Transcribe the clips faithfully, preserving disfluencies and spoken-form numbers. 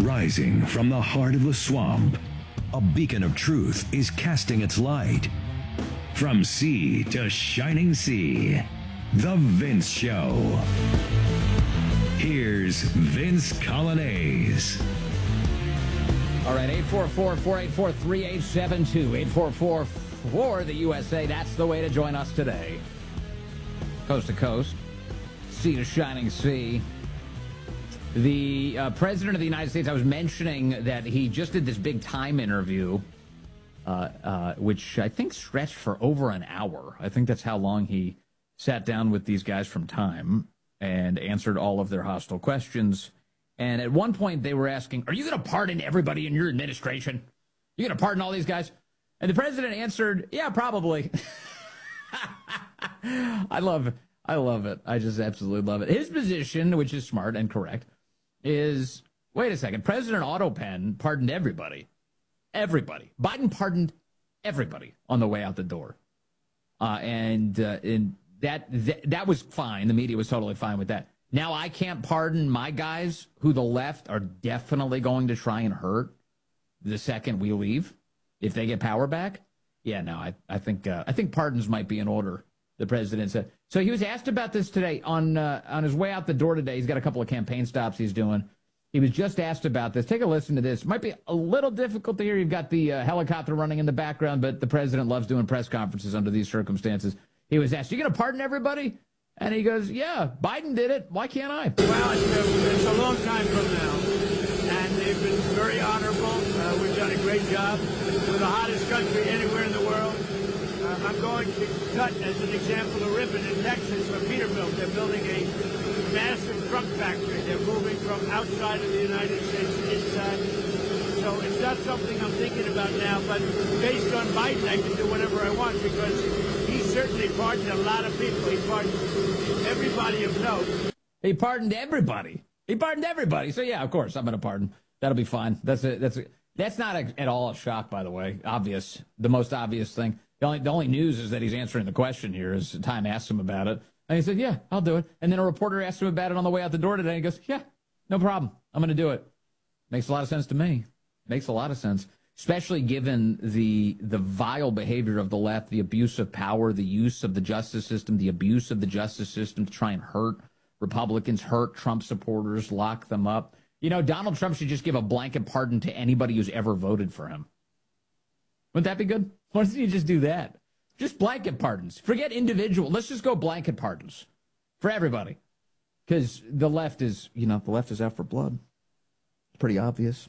Rising from the heart of the swamp, a beacon of truth is casting its light. From sea to shining sea, The Vince Show. Here's Vince Coglianese. All right, eight four four, four eight four, three eight seven two, eight four four four, the U S A. That's the way to join us today. Coast to coast, sea to shining sea. The uh, President of the United States, I was mentioning that he just did this big Time interview, uh, uh, which I think stretched for over an hour. I think that's how long he sat down with these guys from Time and answered all of their hostile questions. And at one point they were asking, are you going to pardon everybody in your administration? You going to pardon all these guys? And the president answered, yeah, probably. I love it. I love it. I just absolutely love it. His position, which is smart and correct, is, wait a second, President Autopen pardoned everybody. Everybody. Biden pardoned everybody on the way out the door. Uh, and uh, and that, that that was fine. The media was totally fine with that. Now I can't pardon my guys who the left are definitely going to try and hurt the second we leave if they get power back. Yeah, no, I, I think uh, I think pardons might be in order, the president said. So he was asked about this today on uh, on his way out the door today. He's got a couple of campaign stops he's doing. He was just asked about this. Take a listen to this. It might be a little difficult to hear. You've got the uh, helicopter running in the background, but the president loves doing press conferences under these circumstances. He was asked, you going to pardon everybody? And he goes, yeah, Biden did it. Why can't I? Well, it's a, it's a long time from now, and they've been very honorable. Uh, we've done a great job. We're the hottest country anywhere in the world. Uh, I'm going to cut, as an example, a ribbon in Texas for Peterbilt. They're building a massive truck factory. They're moving from outside of the United States to inside. So it's not something I'm thinking about now, but based on Biden, I can do whatever I want because he certainly pardoned a lot of people. He pardoned everybody of note. He pardoned everybody. He pardoned everybody. So, yeah, of course, I'm going to pardon. That'll be fine. That's a, that's a, that's not a, at all a shock, by the way. Obvious. The most obvious thing. The only, the only news is that he's answering the question here as Time asked him about it. And he said, yeah, I'll do it. And then a reporter asked him about it on the way out the door today. And he goes, yeah, no problem. I'm going to do it. Makes a lot of sense to me. Makes a lot of sense, especially given the the vile behavior of the left, the abuse of power, the use of the justice system, the abuse of the justice system to try and hurt Republicans, hurt Trump supporters, lock them up. You know, Donald Trump should just give a blanket pardon to anybody who's ever voted for him. Wouldn't that be good? Why doesn't he just do that? Just blanket pardons. Forget individual. Let's just go blanket pardons for everybody. Because the left is, you know, the left is out for blood. It's pretty obvious.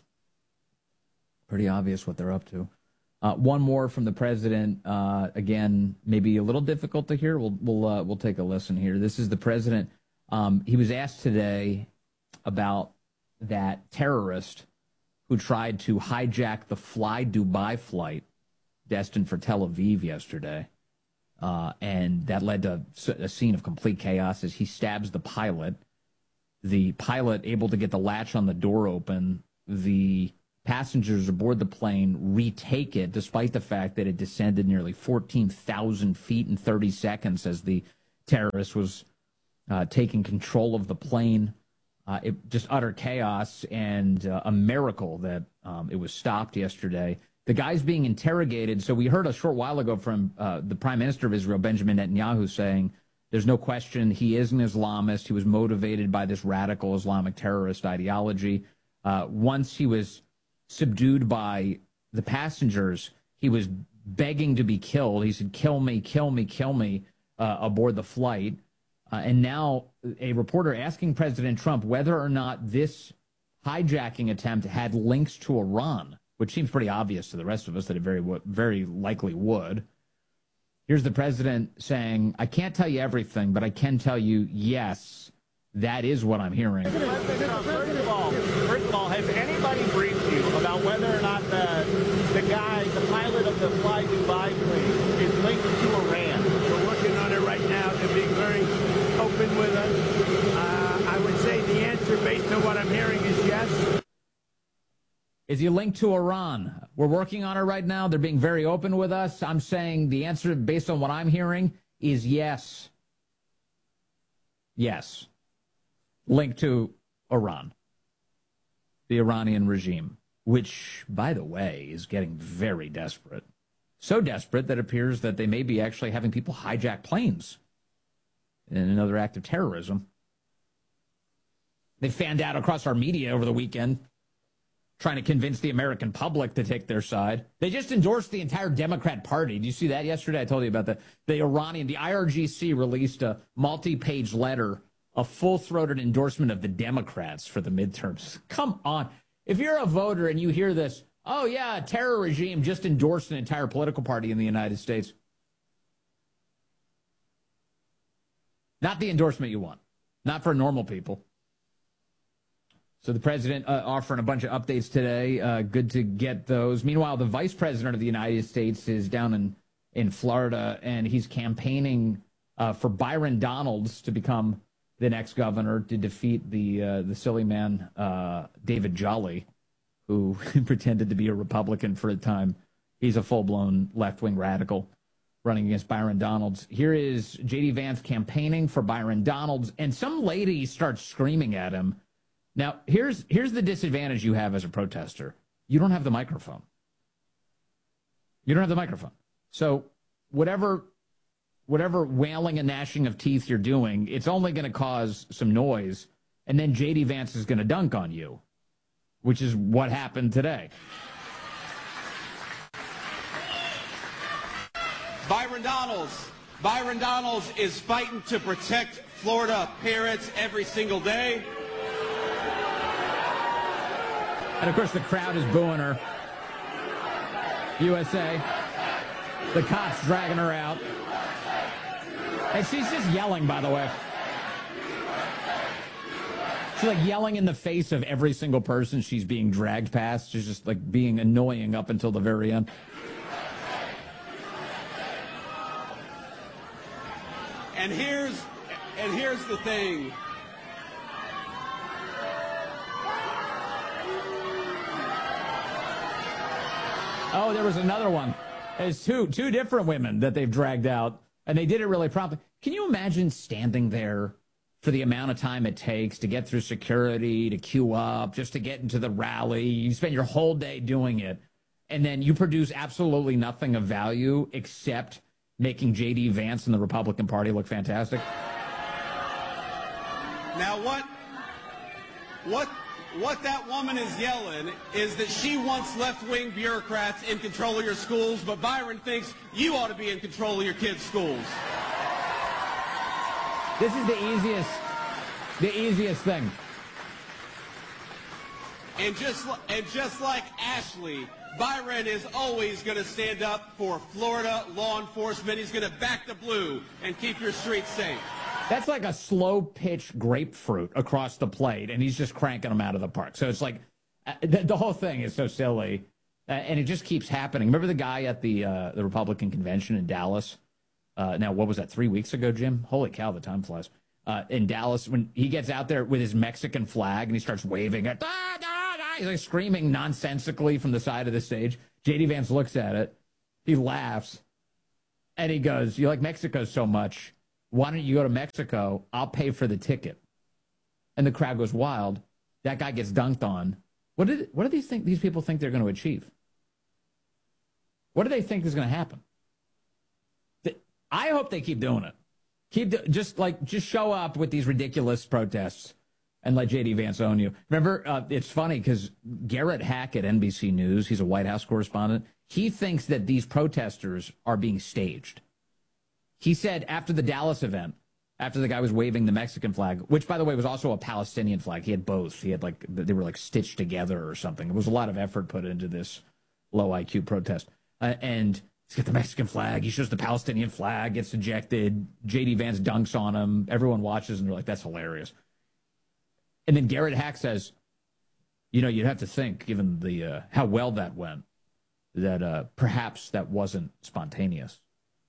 Pretty obvious what they're up to. Uh, one more from the president. Uh, again, maybe a little difficult to hear. We'll we'll uh, we'll take a listen here. This is the president. Um, he was asked today about that terrorist who tried to hijack the Fly Dubai flight destined for Tel Aviv yesterday, uh, and that led to a scene of complete chaos as he stabs the pilot. The pilot able to get the latch on the door open. The passengers aboard the plane retake it, despite the fact that it descended nearly fourteen thousand feet in thirty seconds as the terrorist was uh, taking control of the plane. Uh, it just utter chaos and uh, a miracle that um, it was stopped yesterday. The guy's being interrogated. So we heard a short while ago from uh, the Prime Minister of Israel, Benjamin Netanyahu, saying there's no question he is an Islamist. He was motivated by this radical Islamic terrorist ideology. Uh, once he was subdued by the passengers, he was begging to be killed. He said, kill me, kill me, kill me, uh, aboard the flight. Uh, and now a reporter asking President Trump whether or not this hijacking attempt had links to Iran, which seems pretty obvious to the rest of us that it very, very likely would. Here's the president saying, I can't tell you everything, but I can tell you, yes, that is what I'm hearing. First of all, first of all, has anybody briefed you about whether or not the the guy, the pilot of the Fly Dubai plane, is linked to Iran? We're working on it right now. They're being very open with us. Uh, I would say the answer, based on what I'm hearing, is yes. Is he linked to Iran? We're working on it right now. They're being very open with us. I'm saying the answer, based on what I'm hearing, is yes. Yes. Linked to Iran. the Iranian regime, which, by the way, is getting very desperate. So desperate that it appears that they may be actually having people hijack planes in another act of terrorism. They fanned out across our media over the weekend, trying to convince the American public to take their side. They just endorsed the entire Democrat Party. Did you see that yesterday? I told you about that. The Iranian, the I R G C released a multi-page letter, a full-throated endorsement of the Democrats for the midterms. Come on. If you're a voter and you hear this, oh, yeah, a terror regime just endorsed an entire political party in the United States. Not the endorsement you want. Not for normal people. So the president uh, offering a bunch of updates today. Uh, good to get those. Meanwhile, the vice president of the United States is down in, in Florida, and he's campaigning uh, for Byron Donalds to become the next governor to defeat the uh, the silly man, uh, David Jolly, who pretended to be a Republican for a time. He's a full-blown left-wing radical running against Byron Donalds. Here is J D. Vance campaigning for Byron Donalds, and some lady starts screaming at him. Now, here's here's the disadvantage you have as a protester. You don't have the microphone. You don't have the microphone. So whatever whatever wailing and gnashing of teeth you're doing, it's only going to cause some noise, and then J D. Vance is going to dunk on you, which is what happened today. Byron Donalds. Byron Donalds is fighting to protect Florida parents every single day. And, of course, the crowd is booing her. U S A. The cops dragging her out. And she's just yelling, by the way. She's, like, yelling in the face of every single person she's being dragged past. She's just, like, being annoying up until the very end. And here's, and here's the thing. Oh, there was another one. There's two two different women that they've dragged out, and they did it really promptly. Can you imagine standing there for the amount of time it takes to get through security, to queue up, just to get into the rally? You spend your whole day doing it, and then you produce absolutely nothing of value except making J D. Vance and the Republican Party look fantastic. Now, what, what, what that woman is yelling is that she wants left-wing bureaucrats in control of your schools, but Byron thinks you ought to be in control of your kids' schools. This is the easiest, the easiest thing. And just, and just like Ashley, Byron is always going to stand up for Florida law enforcement. He's going to back the blue and keep your streets safe. That's like a slow-pitch grapefruit across the plate, and he's just cranking them out of the park. So it's like uh, the, the whole thing is so silly, uh, and it just keeps happening. Remember the guy at the uh, the Republican convention in Dallas? Uh, now, what was that, three weeks ago, Jim? Holy cow, the time flies. Uh, in Dallas, when he gets out there with his Mexican flag and he starts waving it, ah, ah, ah, he's like screaming nonsensically from the side of the stage. J D. Vance looks at it, he laughs, and he goes, "You like Mexico so much, why don't you go to Mexico? I'll pay for the ticket." And the crowd goes wild. That guy gets dunked on. What did what do these think these people think they're going to achieve? What do they think is going to happen? I hope they keep doing it. Keep do, just like just show up with these ridiculous protests and let J D. Vance own you. Remember, uh, it's funny because Garrett Hackett, N B C News, he's a White House correspondent. He thinks that these protesters are being staged. He said after the Dallas event, after the guy was waving the Mexican flag, which, by the way, was also a Palestinian flag. He had both. He had like they were like stitched together or something. There was a lot of effort put into this low I Q protest, uh, and. He's got the Mexican flag. He shows the Palestinian flag, gets ejected. J D. Vance dunks on him. Everyone watches, and they're like, that's hilarious. And then Garrett Hack says, you know, you'd have to think, given the uh, how well that went, that uh, perhaps that wasn't spontaneous.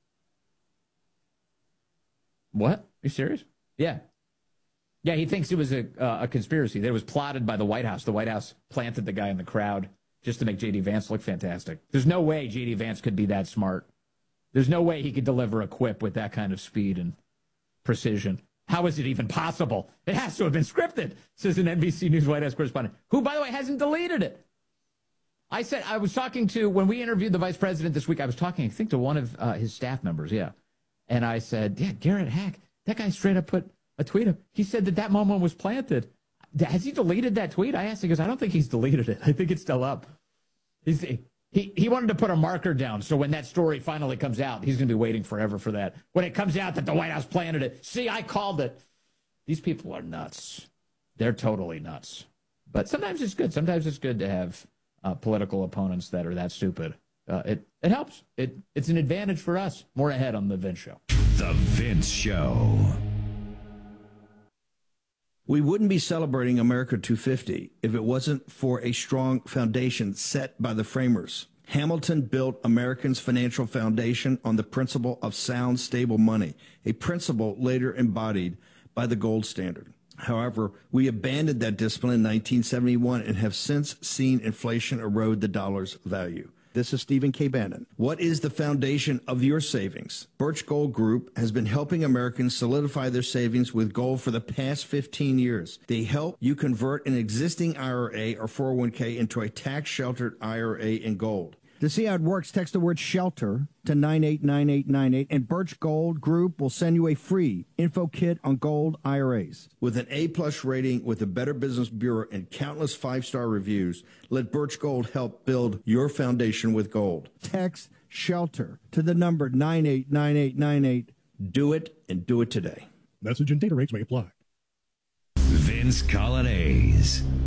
What? Are you serious? Yeah. Yeah, he thinks it was a, uh, a conspiracy. That it was plotted by the White House. The White House planted the guy in the crowd just to make J D. Vance look fantastic. There's no way J D. Vance could be that smart. There's no way he could deliver a quip with that kind of speed and precision. How is it even possible? It has to have been scripted, says an N B C News White House correspondent, who, by the way, hasn't deleted it. I said, I was talking to, when we interviewed the vice president this week, I was talking, I think, to one of uh, his staff members, yeah. And I said, yeah, Garrett Hack, that guy straight up put a tweet up. He said that that moment was planted. Has he deleted that tweet? I asked him, because I don't think he's deleted it. I think it's still up. He's, he, he wanted to put a marker down, so when that story finally comes out, he's going to be waiting forever for that. When it comes out that the White House planted it, see, I called it. These people are nuts. They're totally nuts. But sometimes it's good. Sometimes it's good to have uh, political opponents that are that stupid. Uh, it, it helps. It, it's an advantage for us. More ahead on The Vince Show. The Vince Show. We wouldn't be celebrating America two fifty if it wasn't for a strong foundation set by the framers. Hamilton built Americans' financial foundation on the principle of sound, stable money, a principle later embodied by the gold standard. However, we abandoned that discipline in nineteen seventy-one and have since seen inflation erode the dollar's value. This is Stephen K. Bannon. What is the foundation of your savings? Birch Gold Group has been helping Americans solidify their savings with gold for the past fifteen years. They help you convert an existing I R A or four oh one k into a tax-sheltered I R A in gold. To see how it works, text the word SHELTER to nine eight nine eight nine eight, and Birch Gold Group will send you a free info kit on gold I R As. With an A-plus rating with the Better Business Bureau and countless five-star reviews, let Birch Gold help build your foundation with gold. Text SHELTER to the number nine eight nine eight nine eight. Do it, and do it today. Message and data rates may apply. Vince Coglianese.